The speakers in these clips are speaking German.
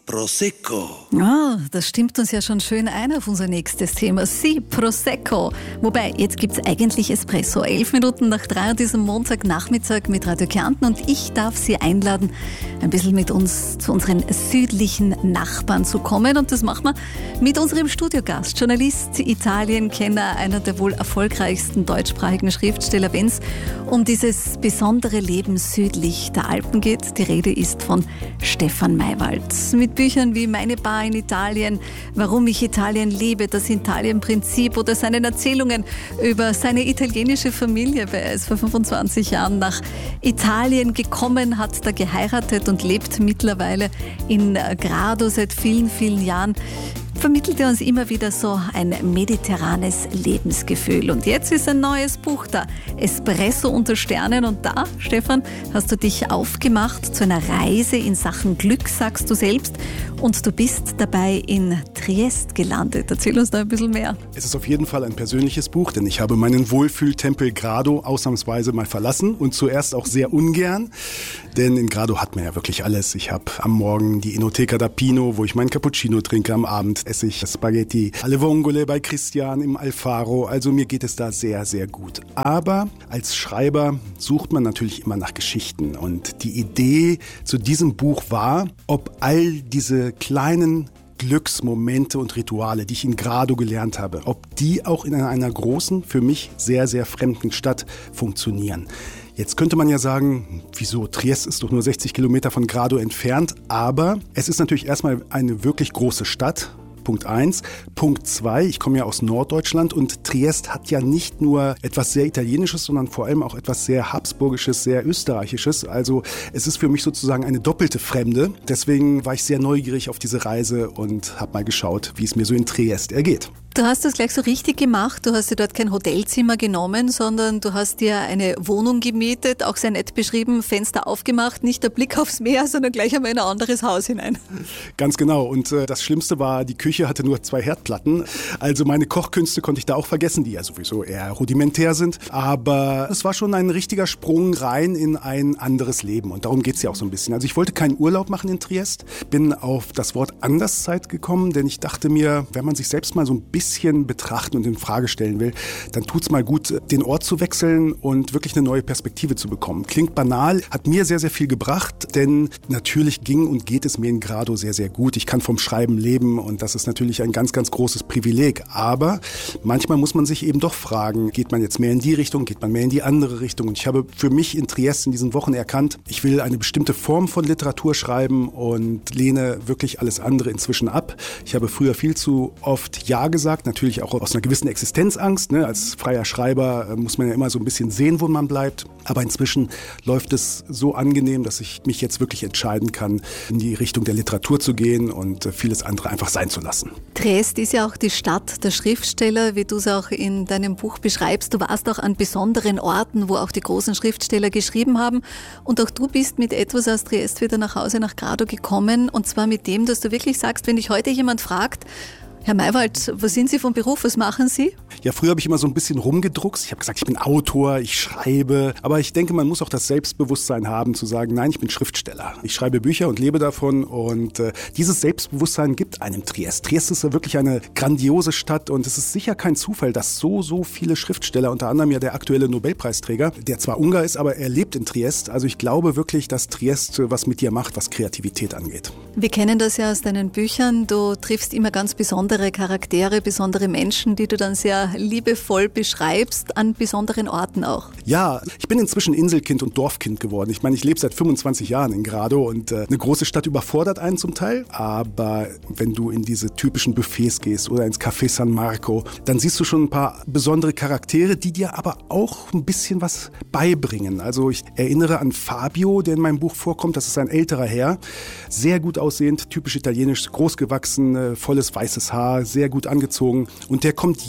Prosecco. Ah, das stimmt uns ja schon schön ein auf unser nächstes Thema. Sie, Prosecco. Wobei, jetzt gibt's eigentlich Espresso. 11 Minuten nach 3 an diesem Montagnachmittag mit Radio Kärnten und ich darf Sie einladen, ein bisschen mit uns zu unseren südlichen Nachbarn zu kommen. Und das machen wir mit unserem Studiogast, Journalist, Italienkenner, einer der wohl erfolgreichsten deutschsprachigen Schriftsteller, wenn es um dieses besondere Leben südlich der Alpen geht. Die Rede ist von Stefan Maywald. Mit Büchern wie Meine Bar in Italien, Warum ich Italien liebe, das Italien-Prinzip oder seinen Erzählungen über seine italienische Familie, weil er ist vor 25 Jahren nach Italien gekommen, hat da geheiratet und lebt mittlerweile in Grado seit vielen, vielen Jahren. Vermittelt er uns immer wieder so ein mediterranes Lebensgefühl. Und jetzt ist ein neues Buch da, Espresso unter Sternen. Und da, Stefan, hast du dich aufgemacht zu einer Reise in Sachen Glück, sagst du selbst. Und du bist dabei in Triest gelandet. Erzähl uns da ein bisschen mehr. Es ist auf jeden Fall ein persönliches Buch, denn ich habe meinen Wohlfühltempel Grado ausnahmsweise mal verlassen und zuerst auch sehr ungern. Denn in Grado hat man ja wirklich alles. Ich habe am Morgen die Enoteca da Pino, wo ich meinen Cappuccino trinke. Am Abend esse ich Spaghetti alle Vongole bei Christian im Alfaro. Also mir geht es da sehr, sehr gut. Aber als Schreiber sucht man natürlich immer nach Geschichten. Und die Idee zu diesem Buch war, ob all diese kleinen Glücksmomente und Rituale, die ich in Grado gelernt habe, ob die auch in einer großen, für mich sehr, sehr fremden Stadt funktionieren. Jetzt könnte man ja sagen, wieso? Triest ist doch nur 60 Kilometer von Grado entfernt, aber es ist natürlich erstmal eine wirklich große Stadt. Punkt 1. Punkt 2, ich komme ja aus Norddeutschland und Triest hat ja nicht nur etwas sehr Italienisches, sondern vor allem auch etwas sehr Habsburgisches, sehr Österreichisches. Also es ist für mich sozusagen eine doppelte Fremde. Deswegen war ich sehr neugierig auf diese Reise und habe mal geschaut, wie es mir so in Triest ergeht. Du hast das gleich so richtig gemacht. Du hast dir dort kein Hotelzimmer genommen, sondern du hast dir eine Wohnung gemietet, auch sehr nett beschrieben, Fenster aufgemacht, nicht der Blick aufs Meer, sondern gleich einmal in ein anderes Haus hinein. Ganz genau. Und das Schlimmste war, die Küche hatte nur 2 Herdplatten. Also meine Kochkünste konnte ich da auch vergessen, die ja sowieso eher rudimentär sind. Aber es war schon ein richtiger Sprung rein in ein anderes Leben. Und darum geht es ja auch so ein bisschen. Also ich wollte keinen Urlaub machen in Triest, bin auf das Wort Anderszeit gekommen, denn ich dachte mir, wenn man sich selbst mal so ein bisschen betrachten und in Frage stellen will, dann tut's mal gut, den Ort zu wechseln und wirklich eine neue Perspektive zu bekommen. Klingt banal, hat mir sehr, sehr viel gebracht, denn natürlich ging und geht es mir in Grado sehr, sehr gut. Ich kann vom Schreiben leben und das ist natürlich ein ganz, ganz großes Privileg. Aber manchmal muss man sich eben doch fragen, geht man jetzt mehr in die Richtung, geht man mehr in die andere Richtung? Und ich habe für mich in Triest in diesen Wochen erkannt, ich will eine bestimmte Form von Literatur schreiben und lehne wirklich alles andere inzwischen ab. Ich habe früher viel zu oft Ja gesagt, natürlich auch aus einer gewissen Existenzangst. Ne? Als freier Schreiber muss man ja immer so ein bisschen sehen, wo man bleibt. Aber inzwischen läuft es so angenehm, dass ich mich jetzt wirklich entscheiden kann, in die Richtung der Literatur zu gehen und vieles andere einfach sein zu lassen. Triest ist ja auch die Stadt der Schriftsteller, wie du es auch in deinem Buch beschreibst. Du warst auch an besonderen Orten, wo auch die großen Schriftsteller geschrieben haben. Und auch du bist mit etwas aus Triest wieder nach Hause, nach Grado gekommen. Und zwar mit dem, dass du wirklich sagst, wenn dich heute jemand fragt, Herr Maywald, was sind Sie vom Beruf? Was machen Sie? Ja, früher habe ich immer so ein bisschen rumgedruckst. Ich habe gesagt, ich bin Autor, ich schreibe. Aber ich denke, man muss auch das Selbstbewusstsein haben, zu sagen, nein, ich bin Schriftsteller. Ich schreibe Bücher und lebe davon. Und dieses Selbstbewusstsein gibt einem Triest. Triest ist ja wirklich eine grandiose Stadt. Und es ist sicher kein Zufall, dass so viele Schriftsteller, unter anderem ja der aktuelle Nobelpreisträger, der zwar Ungar ist, aber er lebt in Triest. Also ich glaube wirklich, dass Triest was mit dir macht, was Kreativität angeht. Wir kennen das ja aus deinen Büchern. Du triffst immer ganz besondere Charaktere, besondere Menschen, die du dann sehr liebevoll beschreibst, an besonderen Orten auch. Ja, ich bin inzwischen Inselkind und Dorfkind geworden. Ich meine, ich lebe seit 25 Jahren in Grado und eine große Stadt überfordert einen zum Teil. Aber wenn du in diese typischen Buffets gehst oder ins Café San Marco, dann siehst du schon ein paar besondere Charaktere, die dir aber auch ein bisschen was beibringen. Also ich erinnere an Fabio, der in meinem Buch vorkommt. Das ist ein älterer Herr, sehr gut aussehend, typisch italienisch, groß gewachsen, volles weißes Haar, sehr gut angezogen. Und der kommt jeden Abend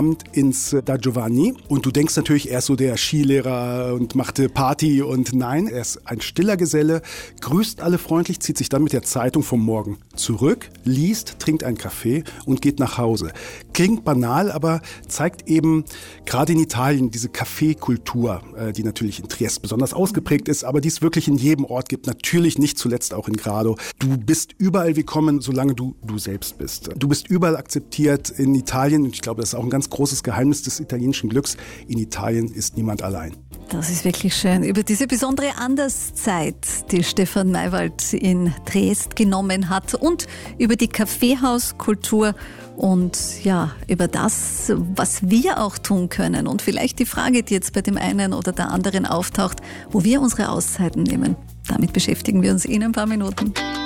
Abend ins Da Giovanni und du denkst natürlich, er ist so der Skilehrer und machte Party und nein, er ist ein stiller Geselle, grüßt alle freundlich, zieht sich dann mit der Zeitung vom Morgen zurück, liest, trinkt einen Kaffee und geht nach Hause. Klingt banal, aber zeigt eben gerade in Italien diese Kaffeekultur, die natürlich in Triest besonders ausgeprägt ist, aber die es wirklich in jedem Ort gibt, natürlich nicht zuletzt auch in Grado. Du bist überall willkommen, solange du selbst bist. Du bist überall akzeptiert in Italien und ich glaube, das ist auch ein ganz großes Geheimnis des italienischen Glücks. In Italien ist niemand allein. Das ist wirklich schön. Über diese besondere Anderszeit, die Stefan Maywald in Triest genommen hat und über die Kaffeehauskultur und ja, über das, was wir auch tun können und vielleicht die Frage, die jetzt bei dem einen oder der anderen auftaucht, wo wir unsere Auszeiten nehmen. Damit beschäftigen wir uns in ein paar Minuten.